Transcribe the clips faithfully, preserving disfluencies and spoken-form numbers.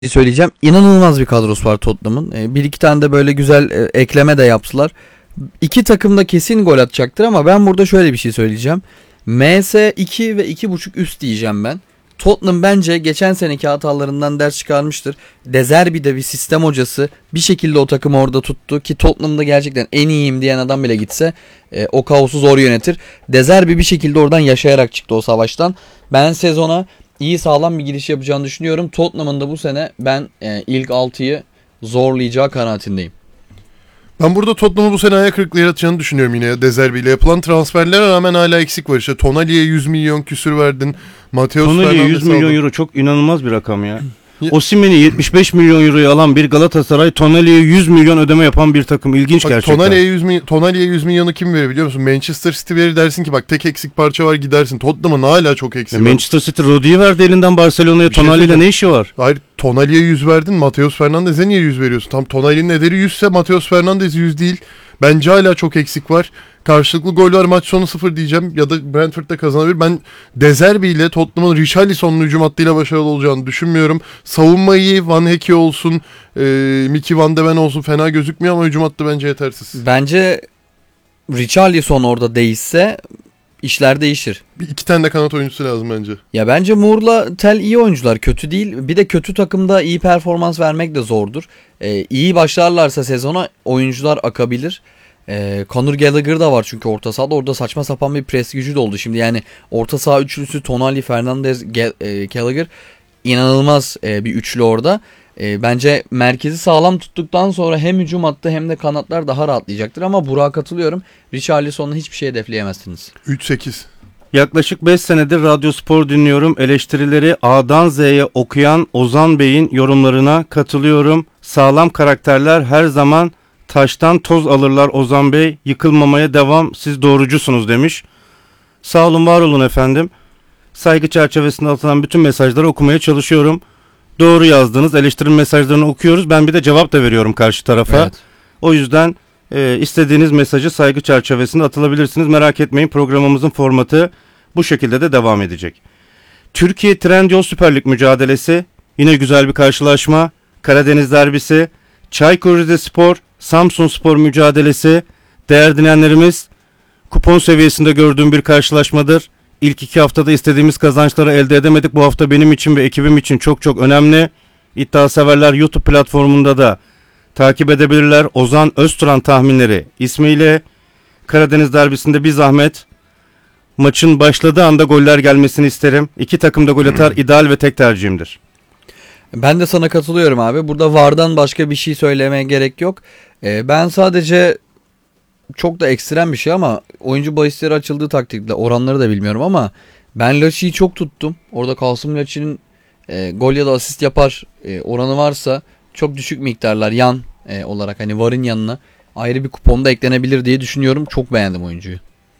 söyleyeceğim. İnanılmaz bir kadrosu var Tottenham'ın. E, bir iki tane de böyle güzel e, ekleme de yaptılar. İki takım da kesin gol atacaktır ama ben burada şöyle bir şey söyleyeceğim. M S iki ve iki buçuk üst diyeceğim ben. Tottenham bence geçen seneki hatalarından ders çıkarmıştır. De Zerbi de bir sistem hocası. Bir şekilde o takımı orada tuttu ki Tottenham'da gerçekten en iyiyim diyen adam bile gitse e, o kaosu zor yönetir. De Zerbi bir şekilde oradan yaşayarak çıktı o savaştan. Ben sezona iyi sağlam bir giriş yapacağını düşünüyorum. Tottenham'ın da bu sene ben e, ilk altıyı zorlayacağı kanaatindeyim. Ben burada Tottenham'ı bu sene ayak kırıklığı yaratacağını düşünüyorum yine. De Zerbi ile yapılan transferlere rağmen hala eksik var. İşte Tonali'ye yüz milyon küsür verdin. Mateus Tonali'ye yüz milyon aldın. Euro çok inanılmaz bir rakam ya. Osimhen'i yetmiş beş milyon euroya alan bir Galatasaray, Tonali'ye yüz milyon ödeme yapan bir takım. İlginç bak, gerçekten. Tonali'ye yüz, milyon, Tonali'ye yüz milyonu kim verir biliyor musun? Manchester City verir, dersin ki bak tek eksik parça var, gidersin. Tottenham'ın hala çok eksik ya var. Manchester City Rodri'yi verdi elinden Barcelona'ya. Tonali ile ne işi var? Hayır, Tonali'ye yüz verdin, Mateus Fernandez'e niye yüz veriyorsun? Tam Tonali'nin ederi yüz ise Mateus Fernandez yüz değil. Bence hala çok eksik var. Karşılıklı gol var, maç sonu sıfır diyeceğim. Ya da Brentford'da kazanabilir. Ben De Zerbi ile Tottenham'ın Richarlison'un hücum hattıyla başarılı olacağını düşünmüyorum. Savunma iyi. Van Hecke olsun, e, Mickey Van de Ven olsun fena gözükmüyor ama hücum hattı bence yetersiz. Bence Richarlison orada değişse işler değişir. Bir iki tane de kanat oyuncusu lazım bence. Ya bence Moore'la Tel iyi oyuncular. Kötü değil. Bir de kötü takımda iyi performans vermek de zordur. Ee, iyi başlarlarsa sezona oyuncular akabilir. Ee, Conor Gallagher da var çünkü orta sahada. Orada saçma sapan bir pres gücü de oldu. Şimdi yani orta saha üçlüsü Tonali, Fernandez, Ge- e, Gallagher inanılmaz e, bir üçlü orada. E, bence merkezi sağlam tuttuktan sonra hem hücum hattı hem de kanatlar daha rahatlayacaktır. Ama Burak'a katılıyorum. Richarlison'la hiçbir şey hedefleyemezsiniz. üç sekiz. Yaklaşık beş senedir Radyo Spor dinliyorum. Eleştirileri A'dan Z'ye okuyan Ozan Bey'in yorumlarına katılıyorum. Sağlam karakterler her zaman taştan toz alırlar Ozan Bey. Yıkılmamaya devam, siz doğrucusunuz demiş. Sağ olun, var olun efendim. Saygı çerçevesinde atılan bütün mesajları okumaya çalışıyorum. Doğru yazdınız, eleştirim mesajlarını okuyoruz. Ben bir de cevap da veriyorum karşı tarafa. Evet. O yüzden e, istediğiniz mesajı saygı çerçevesinde atılabilirsiniz. Merak etmeyin, programımızın formatı bu şekilde de devam edecek. Türkiye Trendyol Süper Lig mücadelesi. Yine güzel bir karşılaşma. Karadeniz derbisi. Çaykur Rizespor, Samsunspor mücadelesi. Değerli dinleyenlerimiz, kupon seviyesinde gördüğüm bir karşılaşmadır. İlk iki haftada istediğimiz kazançları elde edemedik. Bu hafta benim için ve ekibim için çok çok önemli. İddia severler YouTube platformunda da takip edebilirler. Ozan Özturan tahminleri ismiyle Karadeniz derbisinde bir zahmet maçın başladığı anda goller gelmesini isterim. İki takım da gol atar, ideal ve tek tercihimdir. Ben de sana katılıyorum abi. Burada VAR'dan başka bir şey söylemeye gerek yok. Ee, ben sadece çok da ekstrem bir şey ama oyuncu bahisleri açıldığı takdirde oranları da bilmiyorum ama ben Laçi'yi çok tuttum. Orada Kasım Laçi'nin e, gol ya da asist yapar e, oranı varsa çok düşük miktarlar yan e, olarak hani VAR'ın yanına ayrı bir kuponda eklenebilir diye düşünüyorum. Çok beğendim oyuncuyu.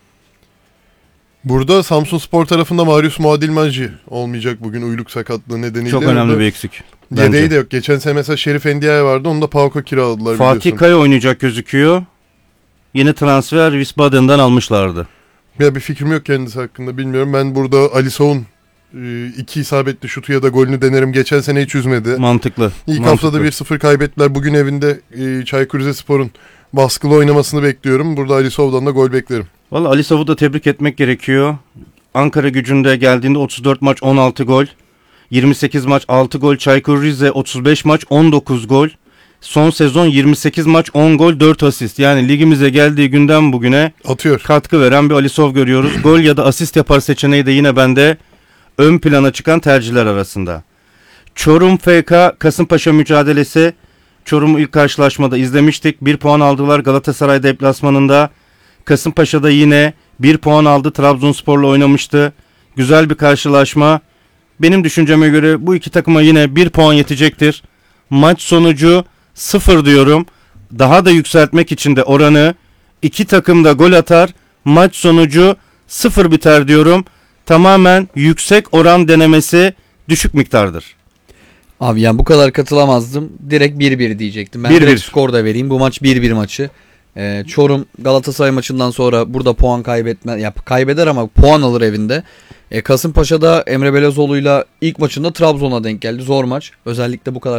Burada Samsunspor tarafında Marius Muadilmacı olmayacak bugün uyluk sakatlığı nedeniyle. Çok önemli bir eksik. Yedeği de yok. Geçen sene mesela Şerif Endiaye vardı. Onu da Pauko kiraladılar. Fatih Kaya oynayacak gözüküyor. Yeni transfer Wiesbaden'dan almışlardı. Ya bir fikrim yok kendisi hakkında, bilmiyorum. Ben burada Alisson'un iki isabetli şutu ya da golünü denerim. Geçen sene hiç üzmedi. Mantıklı. İlk Mantıklı. haftada bir sıfır kaybettiler. Bugün evinde Çaykur Rizespor'un baskılı oynamasını bekliyorum. Burada Alisson'dan da gol beklerim. Valla Alisson'u da tebrik etmek gerekiyor. Ankara Gücü'nde geldiğinde otuz dört maç on altı gol. yirmi sekiz maç altı gol. Çaykur Rize otuz beş maç on dokuz gol. Son sezon yirmi sekiz maç on gol dört asist. Yani ligimize geldiği günden bugüne atıyor, katkı veren bir Alisov görüyoruz. Gol ya da asist yapar seçeneği de yine bende ön plana çıkan tercihler arasında. Çorum F K Kasımpaşa mücadelesi. Çorum'u ilk karşılaşmada izlemiştik. bir puan aldılar Galatasaray deplasmanında. Kasımpaşa'da yine bir puan aldı. Trabzonspor'la oynamıştı. Güzel bir karşılaşma. Benim düşünceme göre bu iki takıma yine bir puan yetecektir. Maç sonucu sıfır diyorum. Daha da yükseltmek için de oranı iki takım da gol atar. Maç sonucu sıfır biter diyorum. Tamamen yüksek oran denemesi düşük miktardır. Abi yani bu kadar katılamazdım. Direkt bir bir diyecektim. Ben bir bir. direkt skor da vereyim. Bu maç bir bir maçı. E, Çorum Galatasaray maçından sonra burada puan kaybetme ya kaybeder ama puan alır evinde. E, Kasımpaşa'da Emre Belezoğlu'yla ilk maçında Trabzon'a denk geldi. Zor maç. Özellikle bu kadar